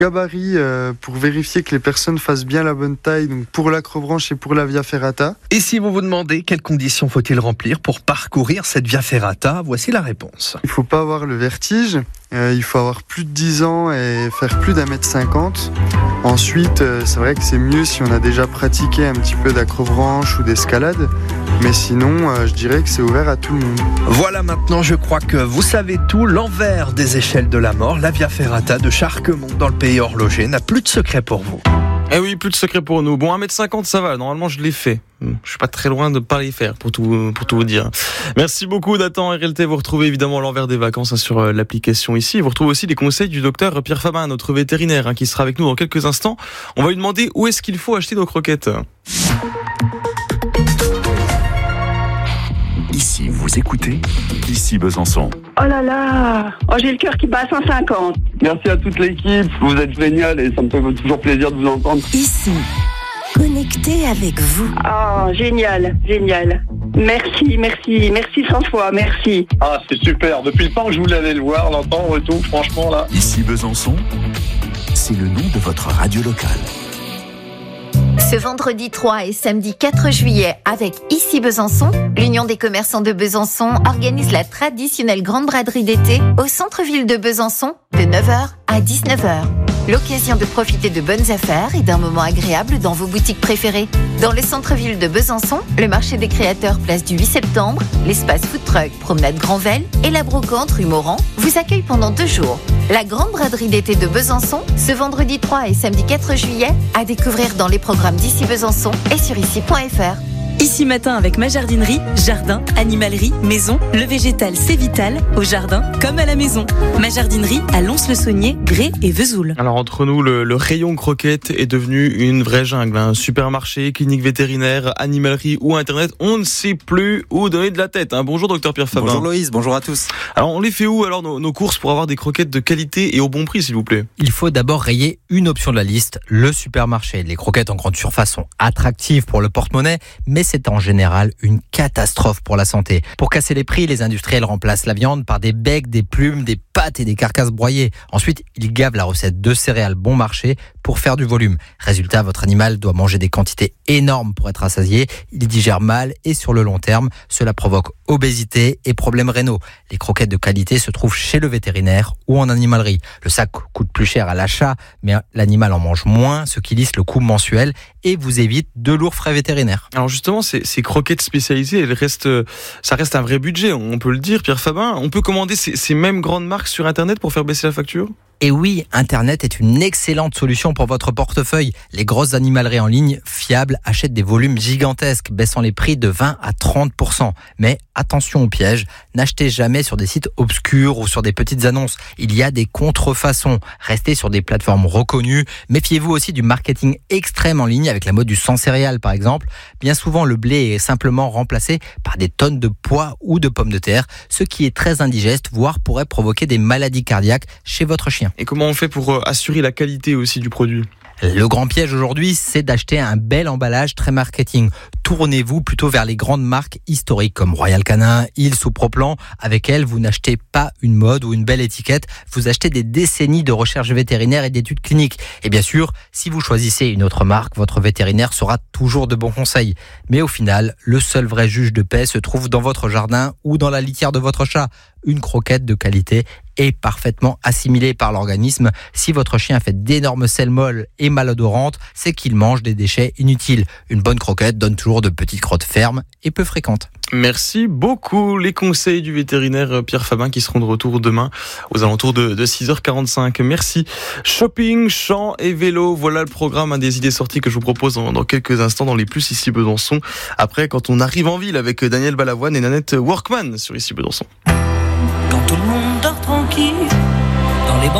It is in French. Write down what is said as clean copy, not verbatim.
Gabarit pour vérifier que les personnes fassent bien la bonne taille, donc pour l'acrobranche et pour la via ferrata. Et si vous vous demandez quelles conditions faut-il remplir pour parcourir cette via ferrata, voici la réponse. Il ne faut pas avoir le vertige, il faut avoir plus de 10 ans et faire plus d'1m50. Ensuite, c'est vrai que c'est mieux si on a déjà pratiqué un petit peu d'acrobranche ou d'escalade, mais sinon, je dirais que c'est ouvert à tout le monde. Voilà, maintenant je crois que vous savez tout. L'envers des échelles de la mort, la via ferrata de Charquemont dans le pays horloger, n'a plus de secret pour vous. Eh oui, plus de secret pour nous. Bon, 1m50, ça va. Normalement, je l'ai fait. Je suis pas très loin de pas les faire, pour tout vous dire. Merci beaucoup, Nathan RLT. Vous retrouvez évidemment l'envers des vacances sur l'application ici. Vous retrouvez aussi les conseils du docteur Pierre Fabin, notre vétérinaire, qui sera avec nous dans quelques instants. On va lui demander où est-ce qu'il faut acheter nos croquettes. Ici, vous écoutez Ici Besançon. Oh là là, j'ai le cœur qui bat à 150. Merci à toute l'équipe, vous êtes génial et ça me fait toujours plaisir de vous entendre. Ici, connecté avec vous. Oh, génial. Merci 100 fois, merci. Ah, c'est super, depuis le temps que je voulais aller le voir, l'entendre et tout, franchement là. Ici Besançon, c'est le nom de votre radio locale. Ce vendredi 3 et samedi 4 juillet, avec Ici Besançon, l'Union des commerçants de Besançon organise la traditionnelle grande braderie d'été au centre-ville de Besançon de 9h à 19h. L'occasion de profiter de bonnes affaires et d'un moment agréable dans vos boutiques préférées. Dans le centre-ville de Besançon, le marché des créateurs place du 8 septembre, l'espace food truck promenade Grandvel et la brocante rue Morand vous accueillent pendant 2 jours. La grande braderie d'été de Besançon, ce vendredi 3 et samedi 4 juillet, à découvrir dans les programmes d'Ici Besançon et sur ici.fr. Ici matin avec ma jardinerie, jardin, animalerie, maison, le végétal c'est vital, au jardin comme à la maison. Ma jardinerie à Lons-le-Saunier, Grès et Vesoul. Alors entre nous, le rayon croquettes est devenu une vraie jungle. Un supermarché, clinique vétérinaire, animalerie ou internet, on ne sait plus où donner de la tête. Bonjour docteur Pierre Fabin. Bonjour Loïs, bonjour à tous. Alors on les fait où alors nos courses pour avoir des croquettes de qualité et au bon prix s'il vous plaît? Il faut d'abord rayer une option de la liste, le supermarché. Les croquettes en grande surface sont attractives pour le porte-monnaie, mais c'est en général une catastrophe pour la santé. Pour casser les prix, les industriels remplacent la viande par des becs, des plumes, des pâtes et des carcasses broyées. Ensuite, ils gavent la recette de céréales bon marché pour faire du volume. Résultat, votre animal doit manger des quantités énormes pour être rassasié. Il digère mal et sur le long terme, cela provoque obésité et problèmes rénaux. Les croquettes de qualité se trouvent chez le vétérinaire ou en animalerie. Le sac coûte plus cher à l'achat, mais l'animal en mange moins, ce qui lisse le coût mensuel et vous évite de lourds frais vétérinaires. Alors justement, ces croquettes spécialisées, ça reste un vrai budget, on peut le dire, Pierre Fabin. On peut commander ces mêmes grandes marques sur Internet pour faire baisser la facture ? Et oui, Internet est une excellente solution pour votre portefeuille. Les grosses animaleries en ligne fiables achètent des volumes gigantesques, baissant les prix de 20 à 30%. Mais attention au piège, n'achetez jamais sur des sites obscurs ou sur des petites annonces. Il y a des contrefaçons. Restez sur des plateformes reconnues. Méfiez-vous aussi du marketing extrême en ligne avec la mode du sans céréales par exemple. Bien souvent, le blé est simplement remplacé par des tonnes de pois ou de pommes de terre, ce qui est très indigeste, voire pourrait provoquer des maladies cardiaques chez votre chien. Et comment on fait pour assurer la qualité aussi du produit ? Le grand piège aujourd'hui, c'est d'acheter un bel emballage très marketing. Tournez-vous plutôt vers les grandes marques historiques comme Royal Canin, Hills ou Proplan. Avec elles, vous n'achetez pas une mode ou une belle étiquette, vous achetez des décennies de recherche vétérinaire et d'études cliniques. Et bien sûr, si vous choisissez une autre marque, votre vétérinaire saura toujours de bons conseils. Mais au final, le seul vrai juge de paix se trouve dans votre jardin ou dans la litière de votre chat. Une croquette de qualité est parfaitement assimilée par l'organisme. Si votre chien fait d'énormes selles molles et malodorantes, c'est qu'il mange des déchets inutiles. Une bonne croquette donne toujours de petites crottes fermes et peu fréquentes. Merci beaucoup. Les conseils du vétérinaire Pierre Fabin qui seront de retour demain aux alentours de 6h45. Merci. Shopping, chant et vélo. Voilà le programme, des idées sorties que je vous propose dans quelques instants dans les plus Ici Besançon. Après, quand on arrive en ville avec Daniel Balavoine et Nanette Workman sur Ici Besançon. Quand tout le monde dort tranquille